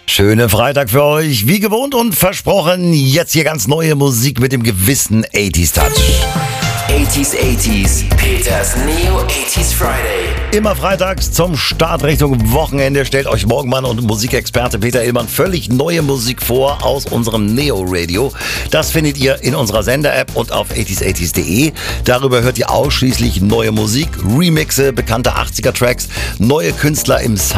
Schönen Freitag für euch. Wie gewohnt und versprochen, jetzt hier ganz neue Musik mit dem gewissen 80s Touch. 80s, Peters Neo 80s Friday. Immer freitags zum Start Richtung Wochenende stellt euch Morgenmann und Musikexperte Peter Illmann völlig neue Musik vor aus unserem Neo Radio. Das findet ihr in unserer Sender-App und auf 80s80s.de. Darüber hört ihr ausschließlich neue Musik, Remixe, bekannte 80er-Tracks, neue Künstler im